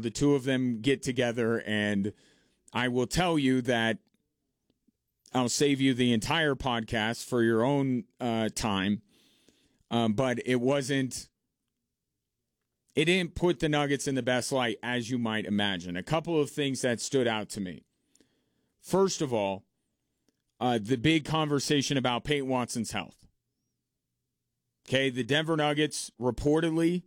the two of them get together, and I will tell you that I'll save you the entire podcast for your own time. But it didn't put the Nuggets in the best light, as you might imagine. A couple of things that stood out to me. First of all, the big conversation about Peyton Watson's health. Okay, the Denver Nuggets reportedly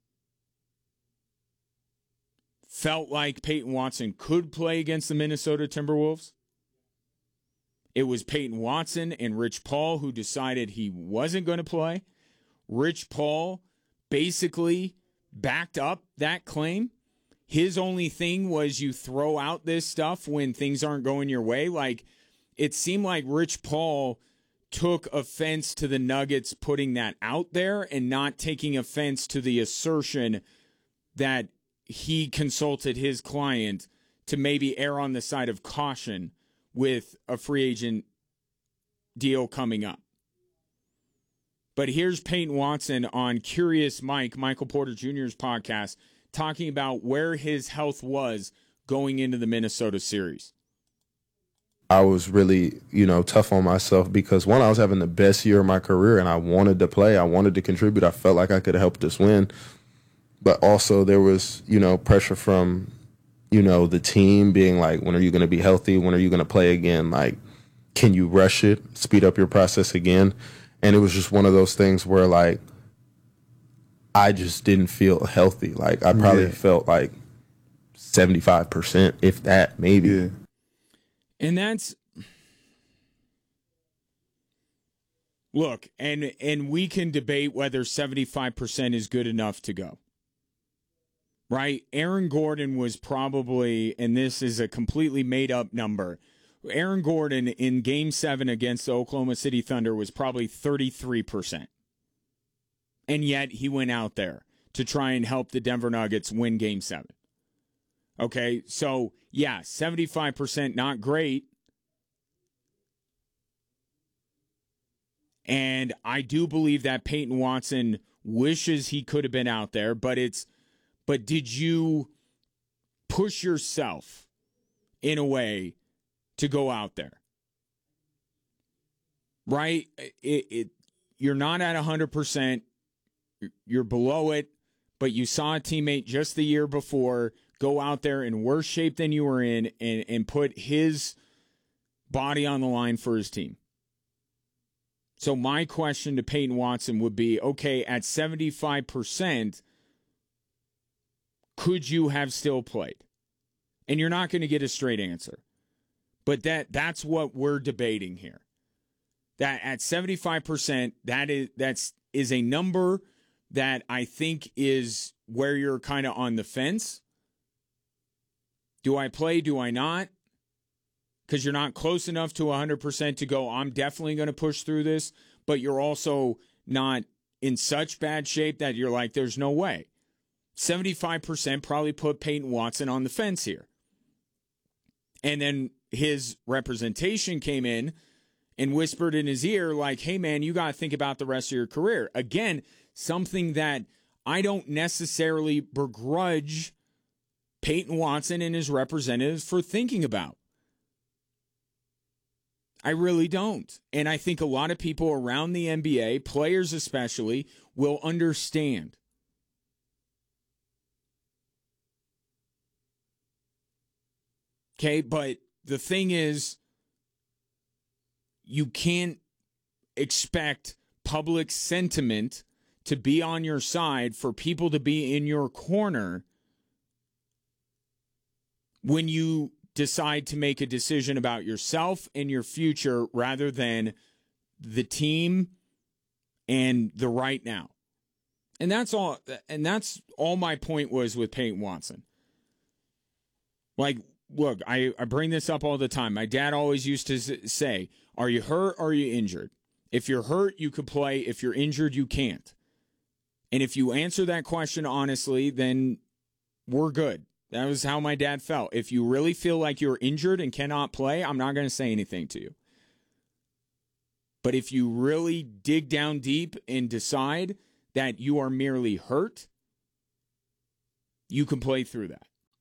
felt like Peyton Watson could play against the Minnesota Timberwolves. It was Peyton Watson and Rich Paul who decided he wasn't going to play. Rich Paul basically backed up that claim. His only thing was you throw out this stuff when things aren't going your way. Like, it seemed like Rich Paul took offense to the Nuggets putting that out there and not taking offense to the assertion that he consulted his client to maybe err on the side of caution with a free agent deal coming up. But here's Peyton Watson on Curious Mike, Michael Porter Jr.'s podcast, talking about where his health was going into the Minnesota series. I was really, tough on myself because, one, I was having the best year of my career and I wanted to play. I wanted to contribute. I felt like I could have helped us win. But also there was, pressure from, the team being like, when are you going to be healthy? When are you going to play again? Like, can you rush it, speed up your process again? And it was just one of those things where, like, I just didn't feel healthy. Like, I probably felt like 75%, if that, maybe. Yeah. And that's, look, and we can debate whether 75% is good enough to go. Right? Aaron Gordon was probably, and this is a completely made up number, Aaron Gordon in Game 7 against the Oklahoma City Thunder was probably 33%. And yet he went out there to try and help the Denver Nuggets win Game 7. Okay, so, yeah, 75% not great. And I do believe that Peyton Watson wishes he could have been out there, but did you push yourself in a way to go out there? Right? You're not at 100%. You're below it, but you saw a teammate just the year before go out there in worse shape than you were in and put his body on the line for his team. So my question to Peyton Watson would be, okay, at 75%, could you have still played? And you're not going to get a straight answer. But that's what we're debating here. That at 75%, that is a number that I think is where you're kind of on the fence. Do I play? Do I not? Because you're not close enough to 100% to go, I'm definitely going to push through this, but you're also not in such bad shape that you're like, there's no way. 75% probably put Peyton Watson on the fence here. And then his representation came in and whispered in his ear like, hey, man, you got to think about the rest of your career. Again, something that I don't necessarily begrudge Peyton Watson and his representatives for thinking about. I really don't. And I think a lot of people around the NBA, players especially, will understand. Okay, but the thing is, you can't expect public sentiment to be on your side, for people to be in your corner when you decide to make a decision about yourself and your future rather than the team and the right now. And that's all my point was with Peyton Watson. Like, look, I bring this up all the time. My dad always used to say, are you hurt or are you injured? If you're hurt, you could play. If you're injured, you can't. And if you answer that question honestly, then we're good. That was how my dad felt. If you really feel like you're injured and cannot play, I'm not going to say anything to you. But if you really dig down deep and decide that you are merely hurt, you can play through that.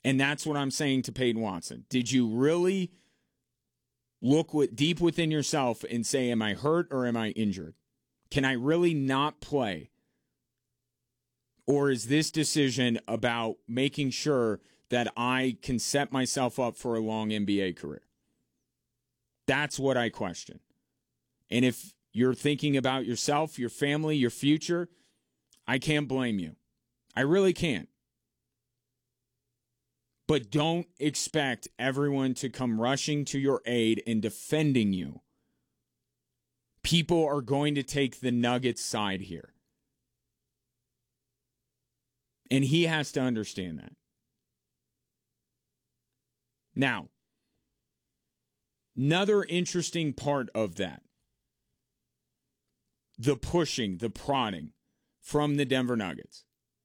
And that's what I'm saying to Peyton Watson. Did you really look deep within yourself and say, am I hurt or am I injured? Can I really not play? Or is this decision about making sure that I can set myself up for a long NBA career? That's what I question. And if you're thinking about yourself, your family, your future, I can't blame you. I really can't. But don't expect everyone to come rushing to your aid and defending you. People are going to take the Nuggets side here. And he has to understand that. Now, another interesting part of that, the pushing, the prodding from the Denver Nuggets,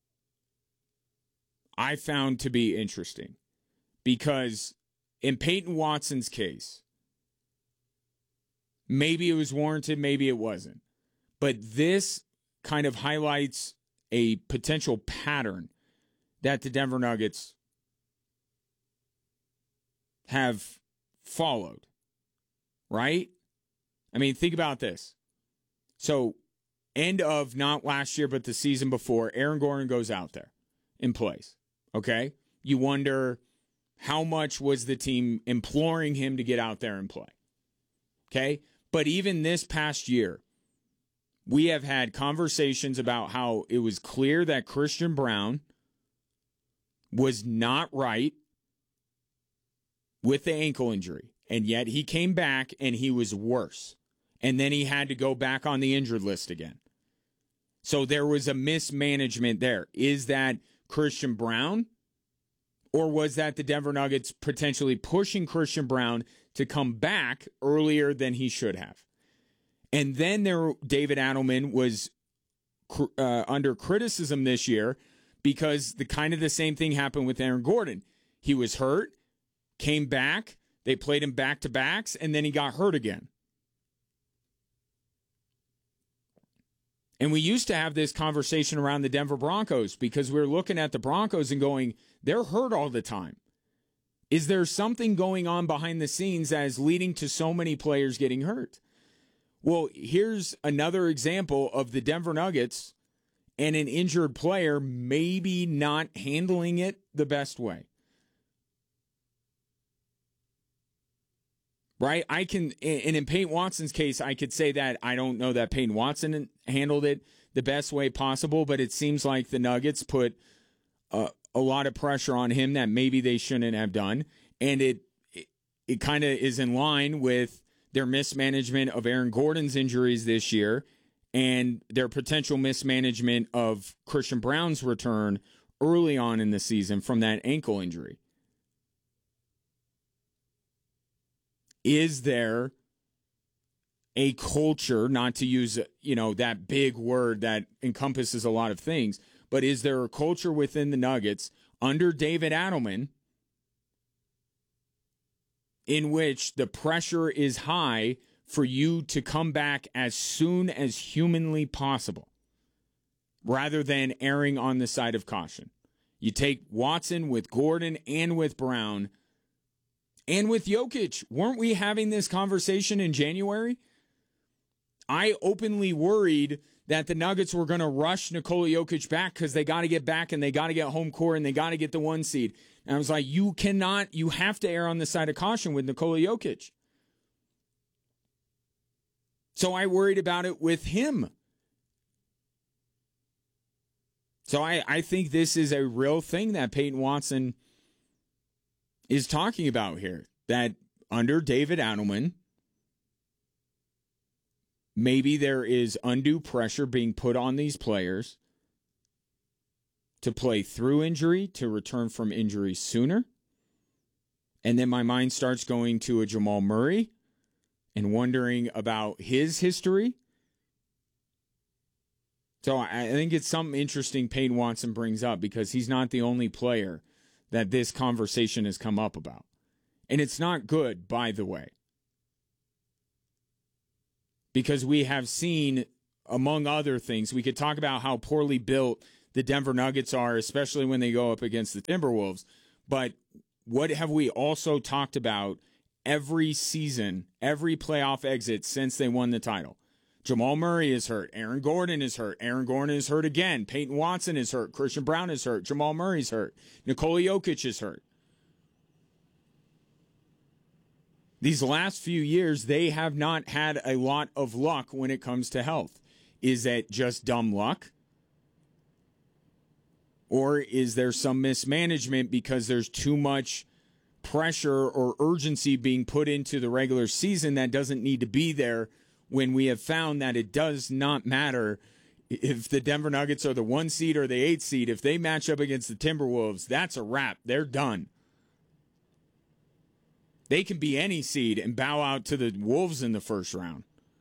I found to be interesting because in Peyton Watson's case, maybe it was warranted, maybe it wasn't. But this kind of highlights a potential pattern that the Denver Nuggets have followed, right? I mean, think about this. So, end of not last year, but the season before, Aaron Gordon goes out there and plays. Okay? You wonder how much was the team imploring him to get out there and play. Okay? But even this past year, we have had conversations about how it was clear that Christian Braun was not right with the ankle injury. And yet he came back and he was worse. And then he had to go back on the injured list again. So there was a mismanagement there. Is that Christian Braun? Or was that the Denver Nuggets potentially pushing Christian Braun to come back earlier than he should have? And then David Adelman was under criticism this year because the same thing happened with Aaron Gordon. He was hurt, came back, they played him back-to-backs, and then he got hurt again. And we used to have this conversation around the Denver Broncos because we were looking at the Broncos and going, they're hurt all the time. Is there something going on behind the scenes that is leading to so many players getting hurt? Well, here's another example of the Denver Nuggets and an injured player maybe not handling it the best way. Right? And in Peyton Watson's case, I could say that I don't know that Peyton Watson handled it the best way possible, but it seems like the Nuggets put a lot of pressure on him that maybe they shouldn't have done. And it kind of is in line with their mismanagement of Aaron Gordon's injuries this year and their potential mismanagement of Christian Braun's return early on in the season from that ankle injury. Is there a culture, not to use, that big word that encompasses a lot of things, but is there a culture within the Nuggets under David Adelman in which the pressure is high for you to come back as soon as humanly possible rather than erring on the side of caution? You take Watson with Gordon and with Braun and with Jokic. Weren't we having this conversation in January? I openly worried that the Nuggets were going to rush Nikola Jokic back because they got to get back and they got to get home court and they got to get the 1 seed. And I was like, you have to err on the side of caution with Nikola Jokic. So I worried about it with him. So I think this is a real thing that Peyton Watson is talking about here, that under David Adelman, maybe there is undue pressure being put on these players to play through injury, to return from injury sooner. And then my mind starts going to a Jamal Murray and wondering about his history. So I think it's something interesting Peyton Watson brings up because he's not the only player that this conversation has come up about. And it's not good, by the way. Because we have seen, among other things, we could talk about how poorly built the Denver Nuggets are, especially when they go up against the Timberwolves. But what have we also talked about every season, every playoff exit since they won the title? Jamal Murray is hurt. Aaron Gordon is hurt. Aaron Gordon is hurt again. Peyton Watson is hurt. Christian Brown is hurt. Jamal Murray's hurt. Nikola Jokic is hurt. These last few years, they have not had a lot of luck when it comes to health. Is that just dumb luck? Or is there some mismanagement because there's too much pressure or urgency being put into the regular season that doesn't need to be there, when we have found that it does not matter if the Denver Nuggets are the 1 seed or the 8 seed. If they match up against the Timberwolves, that's a wrap. They're done. They can be any seed and bow out to the Wolves in the first round.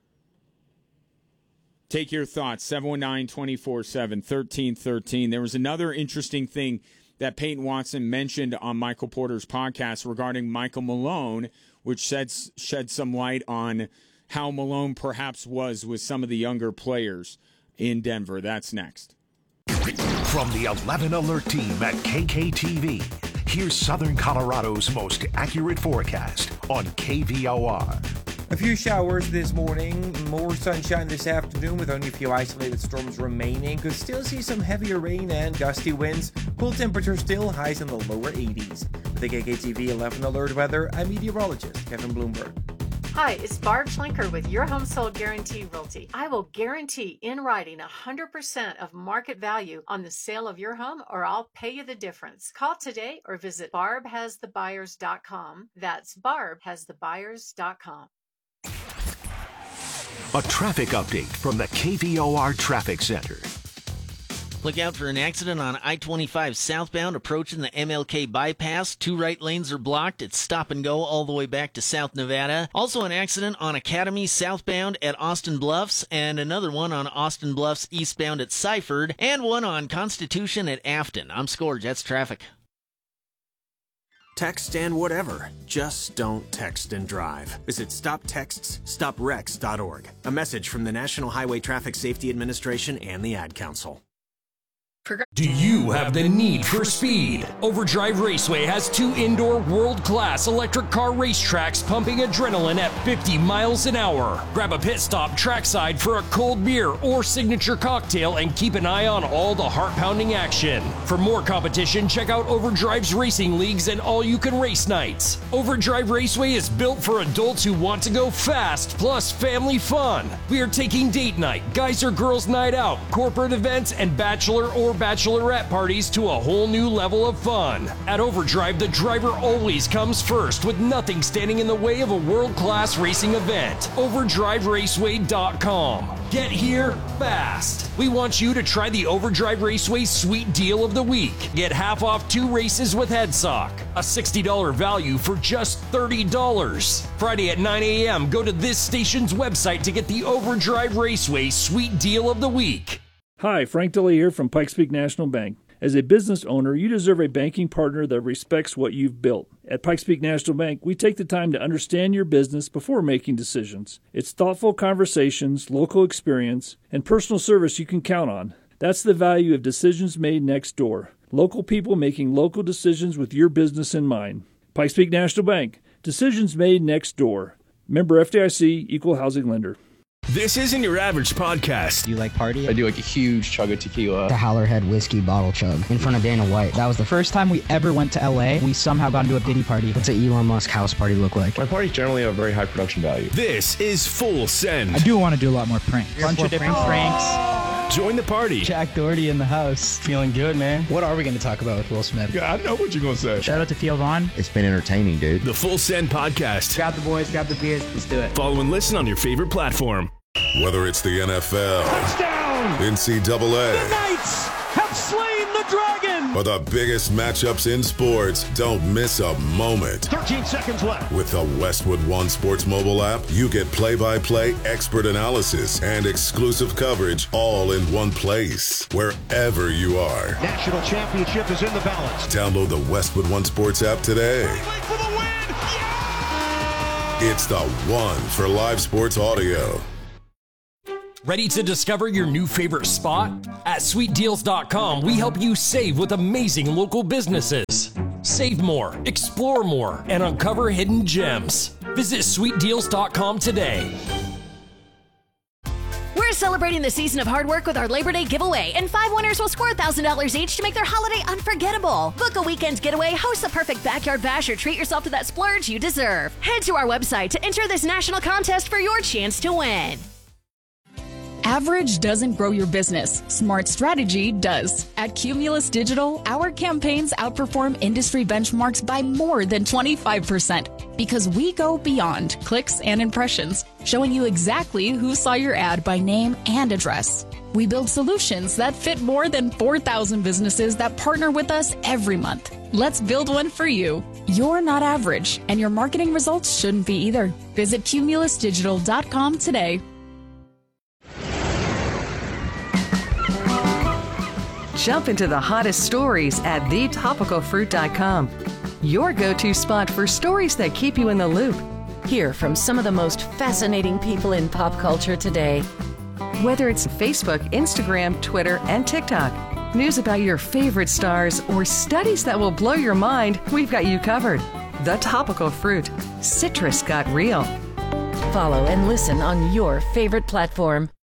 Take your thoughts, 719-247-1313. There was another interesting thing that Peyton Watson mentioned on Michael Porter's podcast regarding Michael Malone, which shed some light on how Malone perhaps was with some of the younger players in Denver. That's next. From the 11 Alert team at KKTV, here's Southern Colorado's most accurate forecast on KVOR. A few showers this morning, more sunshine this afternoon with only a few isolated storms remaining. Could still see some heavier rain and gusty winds. Cool temperatures still, highs in the lower 80s. With the KKTV 11 Alert weather, I'm meteorologist Kevin Bloomberg. Hi, it's Barb Schlenker with Your Home Sold Guarantee Realty. I will guarantee in writing 100% of market value on the sale of your home, or I'll pay you the difference. Call today or visit barbhasthebuyers.com. That's barbhasthebuyers.com. A traffic update from the KVOR Traffic Center. Look out for an accident on I-25 southbound approaching the MLK bypass. 2 right lanes are blocked. It's stop and go all the way back to South Nevada. Also an accident on Academy southbound at Austin Bluffs, and another one on Austin Bluffs eastbound at Seifert, and one on Constitution at Afton. I'm Scourge. That's traffic. Text and whatever. Just don't text and drive. Visit StopTextsStopWrecks.org. A message from the National Highway Traffic Safety Administration and the Ad Council. Do you have the need for speed? Overdrive Raceway has 2 indoor world-class electric car racetracks pumping adrenaline at 50 miles an hour. Grab a pit stop trackside for a cold beer or signature cocktail and keep an eye on all the heart-pounding action. For more competition, check out Overdrive's racing leagues and all-you-can-race nights. Overdrive Raceway is built for adults who want to go fast, plus family fun. We are taking date night, guys or girls night out, corporate events, and bachelor or bachelorette parties to a whole new level of fun. At Overdrive, the driver always comes first, with nothing standing in the way of a world-class racing event. OverdriveRaceway.com. Get here fast. We want you to try the Overdrive Raceway Sweet Deal of the Week. Get half off 2 races with Headsock. A $60 value for just $30. Friday at 9 a.m., go to this station's website to get the Overdrive Raceway Sweet Deal of the Week. Hi, Frank DeLay here from Pikes Peak National Bank. As a business owner, you deserve a banking partner that respects what you've built. At Pikes Peak National Bank, we take the time to understand your business before making decisions. It's thoughtful conversations, local experience, and personal service you can count on. That's the value of decisions made next door. Local people making local decisions with your business in mind. Pikes Peak National Bank. Decisions made next door. Member FDIC, Equal Housing Lender. This isn't your average podcast. Do you like party? I do like a huge chug of tequila. The Howlerhead whiskey bottle chug in front of Dana White. That was the first time we ever went to LA. We somehow got into a Diddy party. What's an Elon Musk house party look like? My parties generally have very high production value. This is Full Send. I do want to do a lot more pranks. A bunch of different pranks. Join the party. Jack Doherty in the house. Feeling good, man. What are we going to talk about with Will Smith? Yeah, I know what you're going to say. Shout out to Theo Vaughn. It's been entertaining, dude. The Full Send podcast. Grab the boys, grab the beers. Let's do it. Follow and listen on your favorite platform. Whether it's the NFL, touchdown, NCAA, the Knights have slain the dragon, or the biggest matchups in sports, don't miss a moment. 13 seconds left. With the Westwood One Sports mobile app, you get play-by-play expert analysis and exclusive coverage all in one place, wherever you are. National championship is in the balance. Download the Westwood One Sports app today. For the win. Yeah! It's the one for live sports audio. Ready to discover your new favorite spot? At SweetDeals.com, we help you save with amazing local businesses. Save more, explore more, and uncover hidden gems. Visit sweetdeals.com today. We're celebrating the season of hard work with our Labor Day giveaway, and 5 winners will score $1,000 each to make their holiday unforgettable. Book a weekend getaway, host the perfect backyard bash, or treat yourself to that splurge you deserve. Head to our website to enter this national contest for your chance to win. Average doesn't grow your business. Smart strategy does. At Cumulus Digital, our campaigns outperform industry benchmarks by more than 25% because we go beyond clicks and impressions, showing you exactly who saw your ad by name and address. We build solutions that fit more than 4,000 businesses that partner with us every month. Let's build one for you. You're not average, and your marketing results shouldn't be either. Visit cumulusdigital.com today. Jump into the hottest stories at thetopicalfruit.com. Your go-to spot for stories that keep you in the loop. Hear from some of the most fascinating people in pop culture today. Whether it's Facebook, Instagram, Twitter, and TikTok, news about your favorite stars, or studies that will blow your mind, we've got you covered. The Topical Fruit. Citrus got real. Follow and listen on your favorite platform.